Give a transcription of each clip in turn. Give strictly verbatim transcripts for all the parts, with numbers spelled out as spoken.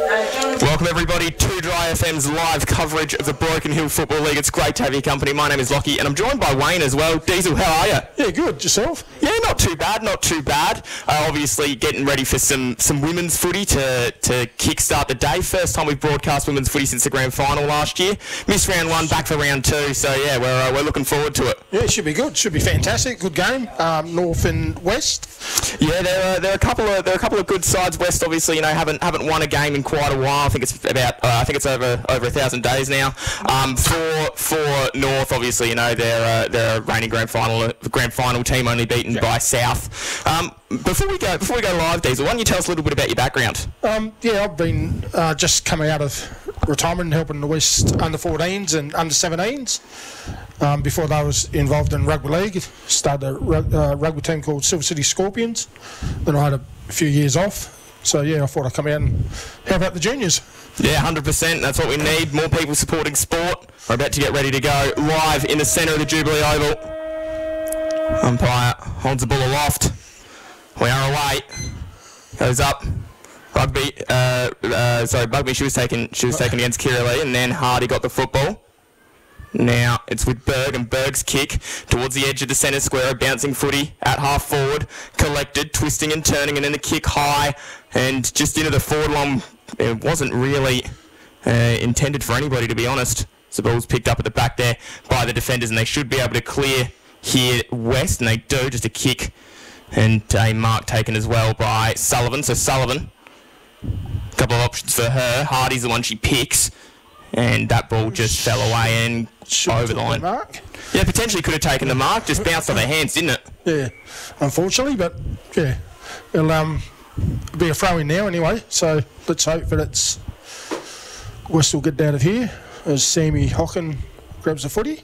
Welcome everybody to Dry F M's live coverage of the Broken Hill Football League. It's great to have your company. My name is Lockie and I'm joined by Wayne as well. Diesel, how are you? Yeah, good. Yourself? Yeah, not too bad, not too bad. Uh, obviously getting ready for some, some women's footy to, to kick-start the day. First time we've broadcast women's footy since the grand final last year. Missed round one, back for round two, so yeah, we're, uh, we're looking forward to it. Yeah, it should be good. Should be fantastic. Good game. Um, North and West. Yeah, there are, there are a couple of there are a couple of good sides. West, obviously, you know, haven't haven't won a game in quite a while. I think it's about uh, I think it's over over a thousand days now. Um, for for North, obviously, you know, they're uh, they're a reigning grand final grand final team, only beaten yeah. by South. Um, before we go before we go live, Diesel, why don't you tell us a little bit about your background? Um, yeah, I've been uh, just coming out of retirement and helping the West under fourteens and under seventeens. Um, before that, I was involved in rugby league. Started a rug, uh, rugby team called Silver City Scorpions. Then I had a few years off. So, yeah, I thought I'd come out and help out the juniors. Yeah, one hundred percent. That's what we need. More people supporting sport. We're about to get ready to go live in the centre of the Jubilee Oval. Umpire holds the ball aloft. We are away. Goes up. Rugby. Uh, uh, sorry, Bugby. She was taken. She was taken against Kira Lee, and then Hardy got the football. Now it's with Berg, and Berg's kick towards the edge of the centre square, a bouncing footy at half forward, collected, twisting and turning, and then the kick high and just into the forward line. It wasn't really uh, intended for anybody, to be honest. So the ball's picked up at the back there by the defenders, and they should be able to clear here West, and they do. Just a kick and a mark taken as well by Sullivan. So Sullivan, a couple of options for her. Hardy's the one she picks. And that ball just fell away and Should over the line. Mark. Yeah, potentially could have taken the mark. Just bounced off their hands, didn't it? Yeah, unfortunately, but yeah, it'll um, be a throw in now anyway. So let's hope that it's West will get out of here as Sammy Hocken grabs the footy.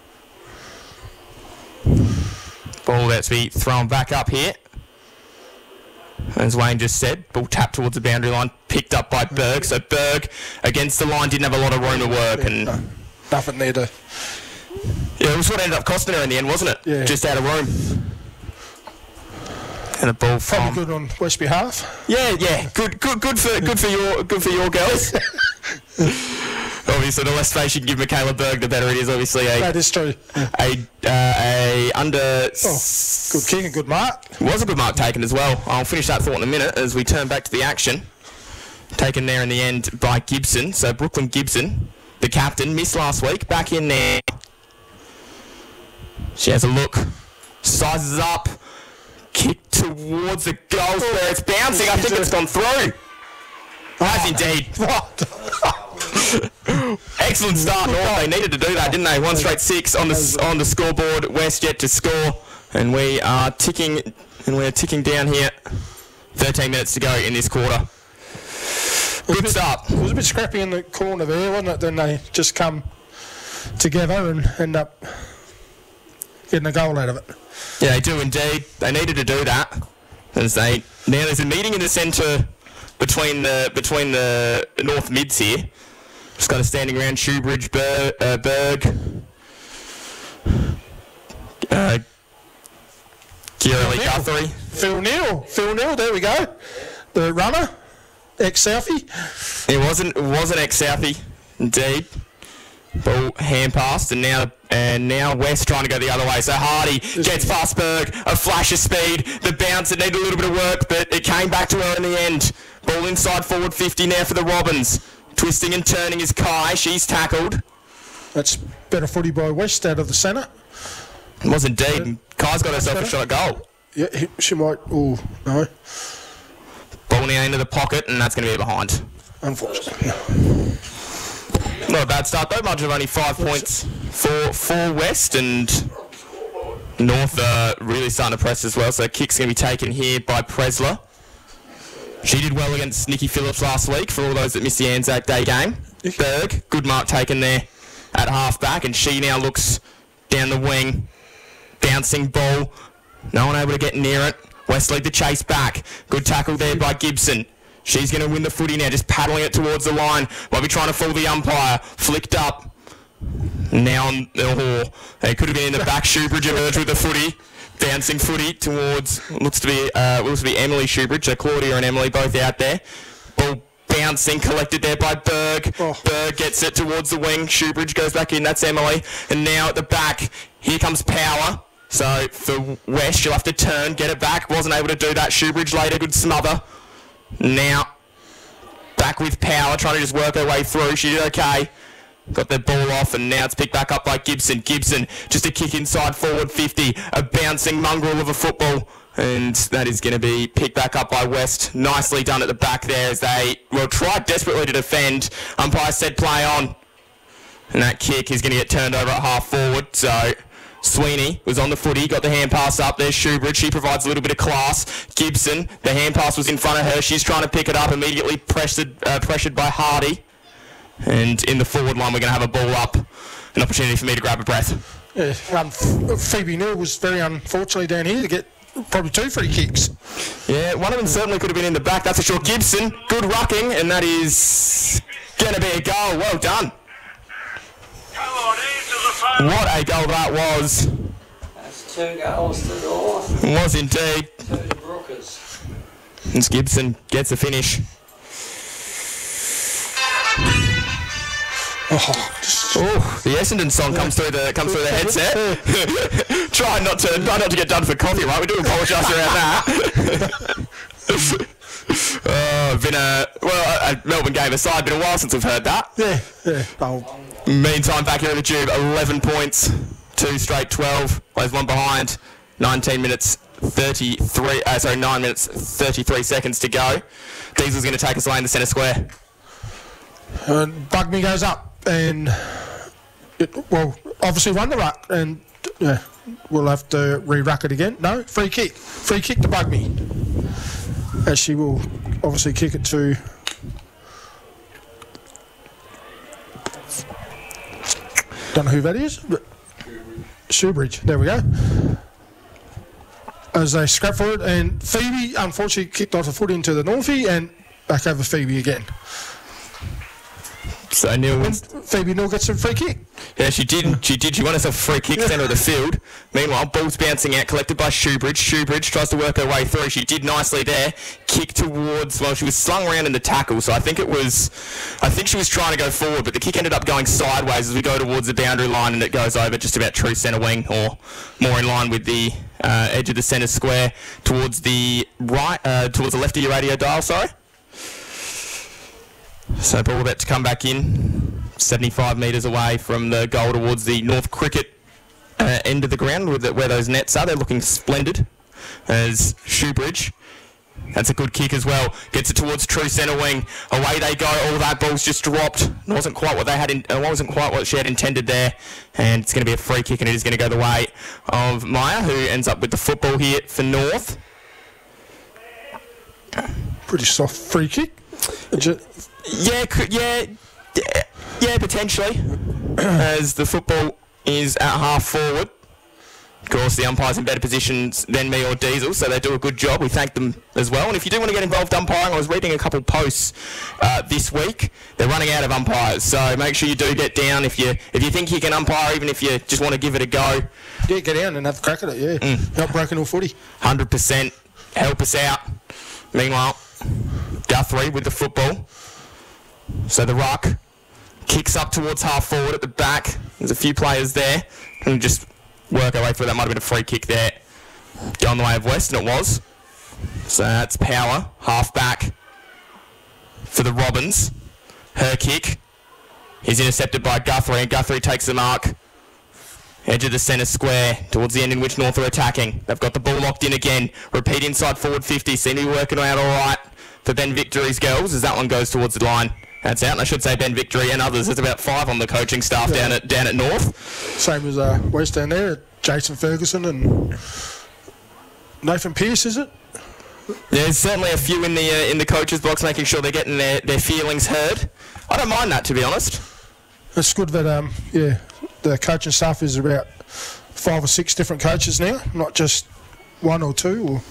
Ball about to be thrown back up here. As Wayne just said, ball tapped towards the boundary line, picked up by Berg. So Berg against the line didn't have a lot of room to work, and no, nothing there to. Yeah, it was what ended up costing her in the end, wasn't it? Yeah. Just out of room. And the ball from. Probably good on West's behalf. Yeah, yeah, good, good, good for, good for your, good for your girls. Obviously, the less space you can give Michaela Berg, the better it is. Obviously, a that is true. A uh, a under. Oh, good kick and good mark. Was a good mark taken as well. I'll finish that thought in a minute as we turn back to the action. Taken there in the end by Gibson. So Brooklyn Gibson, the captain, missed last week. Back in there. She has a look. Sizes up. Kick towards the goal square. It's bouncing. I think it's gone through. Has indeed. What? Excellent start, North. They needed to do that, didn't they? One straight six on the on the scoreboard. West yet to score, and we are ticking, and we're ticking down here. Thirteen minutes to go in this quarter. Good start. It was a bit scrappy in the corner there, wasn't it? Then they just come together and end up getting a goal out of it. Yeah, they do indeed. They needed to do that. As they now there's a meeting in the centre. Between the between the North mids here, just got a standing around Shoebridge, Berg, uh, Berg uh, Kira Lee Guthrie, Phil Neal, Phil Neal. There we go, the runner, ex Southie. It wasn't it wasn't ex Southie, indeed. Ball hand passed, and now and now West trying to go the other way. So Hardy gets past Berg, a flash of speed. The bounce, it needed a little bit of work, but it came back to her in the end. Ball inside forward fifty now for the Robins. Twisting and turning is Kai. She's tackled. That's better footy by West out of the centre. It was indeed. Yeah. Kai's got herself a shot at goal. Yeah, she might. Oh, no. Ball now into the pocket, and that's going to be behind. Unfortunately. Not a bad start though. Margin of only five points for for West, and North uh, really starting to press as well. So kick's going to be taken here by Presler. She did well against Nikki Phillips last week for all those that missed the Anzac Day game. Berg, good mark taken there at half back, and she now looks down the wing. Bouncing ball. No one able to get near it. West lead the chase back. Good tackle there by Gibson. She's going to win the footy now, just paddling it towards the line. Might be trying to fool the umpire. Flicked up. Now on the oh, it could have been in the back. Shoebridge emerged with the footy. Bouncing footy towards, looks to be uh, looks to be Emily Shoebridge. So Claudia and Emily both out there. Ball bouncing, collected there by Berg. Oh. Berg gets it towards the wing. Shoebridge goes back in. That's Emily. And now at the back, here comes Power. So for West, she'll have to turn, get it back. Wasn't able to do that. Shoebridge later, good smother. Now, back with Power, trying to just work her way through. She did okay. Got the ball off, and now it's picked back up by Gibson. Gibson, just a kick inside forward fifty. A bouncing mongrel of a football. And that is going to be picked back up by West. Nicely done at the back there as they, well, tried desperately to defend. Umpire said play on. And that kick is going to get turned over at half forward. So Sweeney was on the footy, got the hand pass up. There's Shoebridge. She provides a little bit of class. Gibson, the hand pass was in front of her. She's trying to pick it up, immediately pressured, uh, pressured by Hardy. And in the forward line, we're going to have a ball up. An opportunity for me to grab a breath. Yeah, um, Phoebe Neal was very unfortunately down here to get probably two free kicks. Yeah, one of them certainly could have been in the back. That's for sure. Gibson, good rucking, and that is going to be a goal. Well done. What a goal that was. That's two goals to North. It was indeed. Two to Brookers. And Gibson gets the finish. Oh, just, oh, the Essendon song comes through the comes through the headset. try not to try not to get done for copyright. We do apologise around that. Oh, been a well, a Melbourne game aside, been a while since we've heard that. yeah, yeah. Oh, Meantime, back here in the Tube, eleven points, two straight, twelve. Plays one behind, nineteen minutes, thirty-three. Uh, sorry, nine minutes, thirty-three seconds to go. Diesel's going to take us away in the centre square. and Bugmy goes up and it, well, obviously run the ruck, and yeah, we'll have to re-ruck it again. No, free kick, free kick to Bugmy, as she will obviously kick it to. Don't know who that is, but Shoebridge. There we go. As they scrap for it, and Phoebe unfortunately kicked off a foot into the Northie, and back over Phoebe again. So Neil wins. Phoebe Neal gets a free kick. Yeah, she did. She did. She won herself a free kick, centre of the field. Meanwhile, ball's bouncing out, collected by Shoebridge. Shoebridge tries to work her way through. She did nicely there. Kick towards. Well, she was slung around in the tackle, so I think it was. I think she was trying to go forward, but the kick ended up going sideways as we go towards the boundary line, and it goes over just about true centre wing, or more in line with the uh, edge of the centre square, towards the right, uh, towards the left of your radio dial. Sorry. So ball about to come back in, seventy-five metres away from the goal towards the North Cricket uh, end of the ground with the, where those nets are. They're looking splendid. As Shoebridge, that's a good kick as well, gets it towards true centre wing. Away they go. All that ball's just dropped. It wasn't quite what they had. In, it wasn't quite what she had intended there, and it's going to be a free kick, and it is going to go the way of Maya, who ends up with the football here for North. Pretty soft free kick. Yeah, yeah, yeah, yeah, potentially. As the football is at half forward. Of course, the umpire's in better positions than me or Diesel, so they do a good job. We thank them as well. And if you do want to get involved umpiring, I was reading a couple posts uh, this week. They're running out of umpires, so make sure you do get down if you if you think you can umpire, even if you just want to give it a go. Yeah, get down and have a crack at it, yeah. Mm. Help Broken Hill footy. one hundred percent. Help us out. Meanwhile, Guthrie with the football. So the ruck kicks up towards half forward at the back. There's a few players there. And just work our way through. That might have been a free kick there. Going the way of West, and it was. So that's Power, half back for the Robins. Her kick. He's intercepted by Guthrie, and Guthrie takes the mark. Edge of the centre square, towards the end in which North are attacking. They've got the ball locked in again. Repeat inside forward fifty. Seem to be working out all right for Ben Victory's girls as that one goes towards the line. That's out, and I should say Ben Victory and others. There's about five on the coaching staff yeah. down at down at North. Same as uh, West down there, Jason Ferguson and Nathan Pearce, is it? There's certainly a few in the uh, in the coaches box making sure they're getting their, their feelings heard. I don't mind that, to be honest. It's good that um yeah the coaching staff is about five or six different coaches now, not just one or two. Or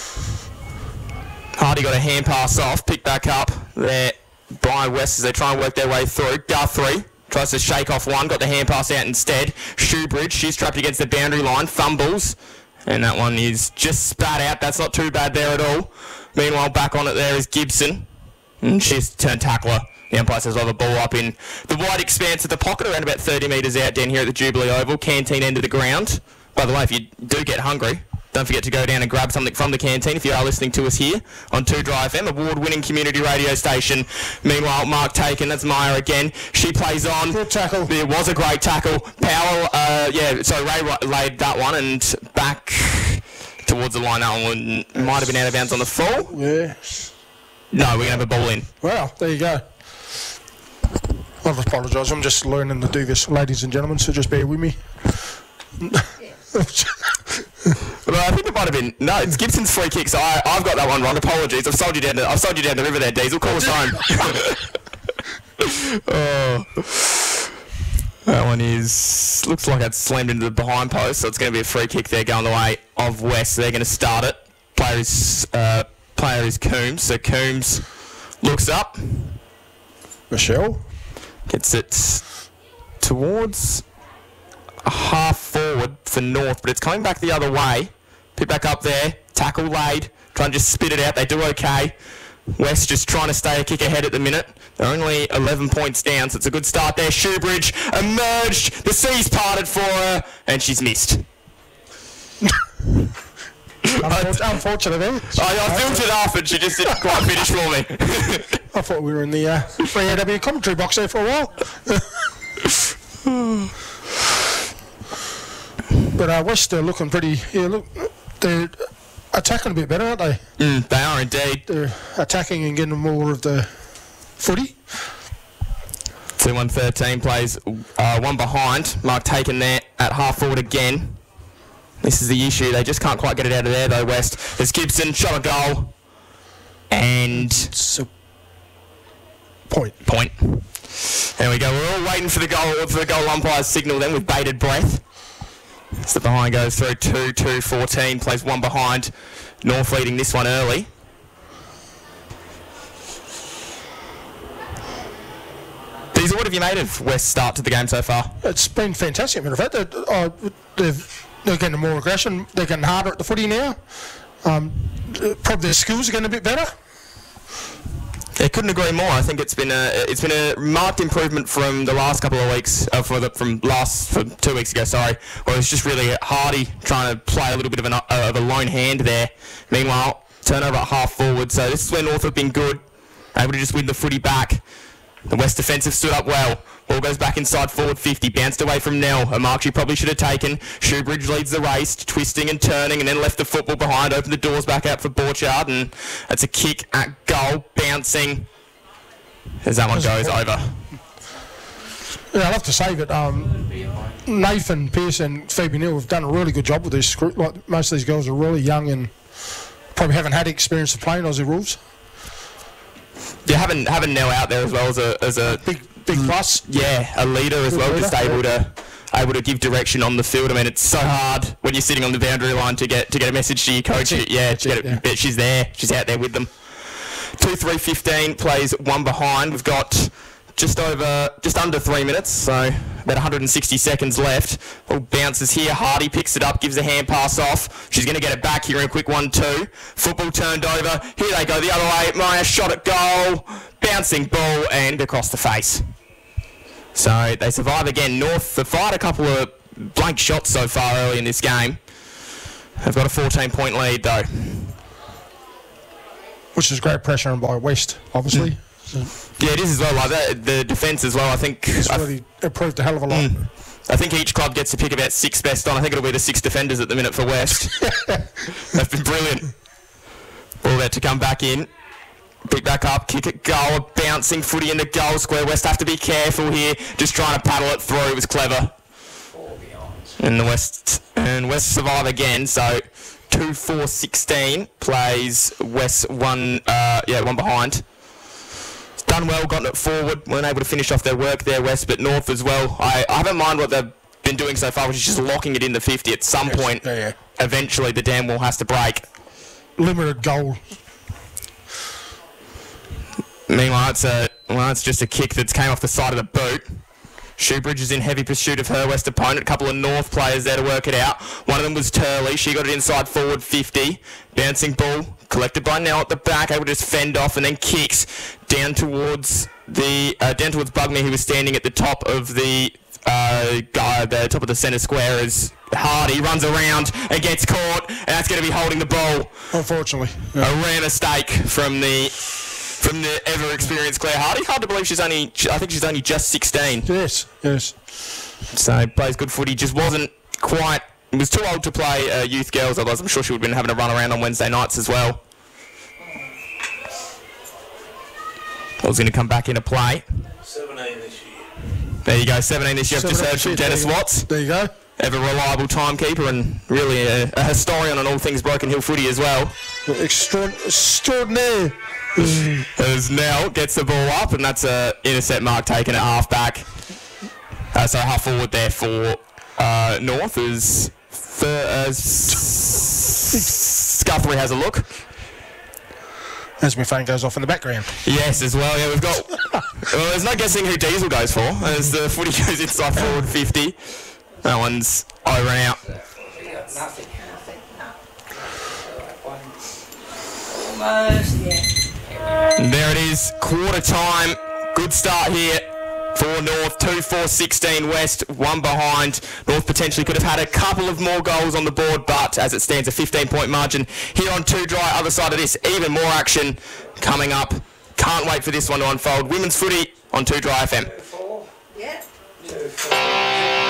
Hardy got a hand pass off, picked back up there by West as they try and work their way through. Guthrie tries to shake off one, got the hand pass out instead. Shoebridge, she's trapped against the boundary line, fumbles, and that one is just spat out. That's not too bad there at all. Meanwhile, back on it there is Gibson. And she's turned tackler. The umpire says we'll have a ball up in the wide expanse of the pocket, around about thirty metres out down here at the Jubilee Oval, canteen end of the ground. By the way, if you do get hungry, don't forget to go down and grab something from the canteen if you are listening to us here on two Drive F M, award-winning community radio station. Meanwhile, Mark Taken, that's Maya again. She plays on. Good tackle. It was a great tackle. Powell, uh, yeah, sorry, Ray laid that one and back towards the line. That one might have been out of bounds on the full. Yeah. No, we're going to have a ball in. Well, there you go. I apologise. I'm just learning to do this, ladies and gentlemen, so just bear with me. Well, I think it might have been no. It's Gibson's free kick. So I, I've got that one wrong. Apologies. I've sold you down. The, I've sold you down the river there, Diesel. Call us home. Oh, that one is looks like it's slammed into the behind post. So it's going to be a free kick there, going the way of West. So they're going to start it. Player is uh, player is Coombs. So Coombs looks up. Michelle gets it towards a half forward for North, but it's coming back the other way. Pick back up there, tackle laid, trying to just spit it out. They do okay. West just trying to stay a kick ahead at the minute. They're only eleven points down, so it's a good start there. Shoebridge emerged, the seas parted for her, and she's missed. Unfortunately, unfortunately. I, I filmed it up and she just didn't quite finish for me. I thought we were in the uh, free A W commentary box there for a while. But uh, West are looking pretty. Yeah, look, they're attacking a bit better, aren't they? Mm, they are indeed. They're attacking and getting more of the footy. two one thirteen plays uh, one behind. Mark Taken there at half forward again. This is the issue. They just can't quite get it out of there, though, West. There's Gibson, shot a goal. And... So, point. Point. There we go. We're all waiting for the goal for the goal umpire's signal then with bated breath. So the behind goes through two two fourteen, plays one behind. North leading this one early. Diesel, what have you made of West's start to the game so far? It's been fantastic, matter of fact. They're, uh, they've, they're getting more aggression. They're getting harder at the footy now. Um, probably their skills are getting a bit better. I couldn't agree more. I think it's been a it's been a marked improvement from the last couple of weeks, uh, for the, from last from two weeks ago. Sorry, where it was just really Hardy trying to play a little bit of, an, uh, of a lone hand there. Meanwhile, turnover at half forward. So this is where North have been good, able to just win the footy back. The West defensive stood up well. Ball goes back inside forward fifty, bounced away from Nell, a mark she probably should have taken. Shoebridge leads the race, twisting and turning, and then left the football behind, opened the doors back out for Borchard, and it's a kick at goal, bouncing as that one goes over. Yeah, I'll have to say that um, Nathan Pearce and Phoebe Neal have done a really good job with this group. Like, most of these girls are really young and probably haven't had experience of playing Aussie rules. Yeah, having having Nell out there as well as a as a Big big plus. yeah a leader as Good well, leader, just able yeah. to able to give direction on the field. I mean, it's so hard when you're sitting on the boundary line to get to get a message to your coach. That's it. Yeah, That's to get it, it, yeah. but she's there. She's out there with them. Two three fifteen plays one behind. We've got just over just under three minutes, so about one hundred sixty seconds left. All bounces here. Hardy picks it up, gives a hand pass off. She's going to get it back here in a quick one two. Football turned over. Here they go the other way. Maya shot at goal. Bouncing ball and across the face. So they survive again. North have fired a couple of blank shots so far early in this game. They've got a fourteen point lead though. Which is great pressure on by West, obviously. Mm. So Yeah, it is as well. Like that, the defence as well. I think. it's I, really improved a hell of a lot. Mm. I think each club gets to pick about six best on. I think it'll be the six defenders at the minute for West. They've been brilliant. All about to come back in. Pick back up, kick it, goal, a bouncing footy in the goal square. West have to be careful here. Just trying to paddle it through. It was clever. And the West and West survive again. So two four sixteen plays West one. Uh, yeah, one behind. It's done well, gotten it forward. Weren't able to finish off their work there, West, but North as well. I, I haven't mind what they've been doing so far, which is just locking it in the fifty. At some Yes, point, yeah, yeah. eventually the damn wall has to break. Limited goal. Meanwhile, it's a well, it's just a kick that's came off the side of the boot. Shoebridge is in heavy pursuit of her West opponent. A couple of North players there to work it out. One of them was Turley. She got it inside forward fifty. Bouncing ball collected by Nell at the back, able to just fend off and then kicks down towards the uh, down towards Bugme, who was standing at the top of the uh, guy, the top of the centre square. As Hardy runs around and gets caught, and that's going to be holding the ball. Unfortunately, yeah. A rare mistake from the from the ever experienced Claire Hardy. Hard to believe she's only, I think she's only just sixteen. Yes, yes. So plays good footy. Just wasn't quite. Was too old to play uh, youth girls. Otherwise, I'm sure she would have been having a run around on Wednesday nights as well. I was going to come back into play. seventeen this year. There you go, seventeen this year. I've just heard from Dennis Watts. There you go. Ever reliable timekeeper and really a, a historian on all things Broken Hill footy as well. Extra- extraordinaire. As Nell gets the ball up, and that's a intercept mark taken at half back. Uh, so half forward there for uh, North as for, uh, Scuthery has a look. As my phone goes off in the background. Yes, as well. Yeah, we've got. Well, there's no guessing who Diesel goes for as the footy goes inside forward fifty. That one's over and out. Nothing, nothing, no. Almost, yeah. And there it is, quarter time. Good start here for North. two four sixteen West, one behind. North potentially could have had a couple of more goals on the board, but as it stands, a fifteen point margin here on Two Dry. Other side of this, even more action coming up. Can't wait for this one to unfold. Women's footy on Two Dry F M. Two, four. Yeah. Two, four.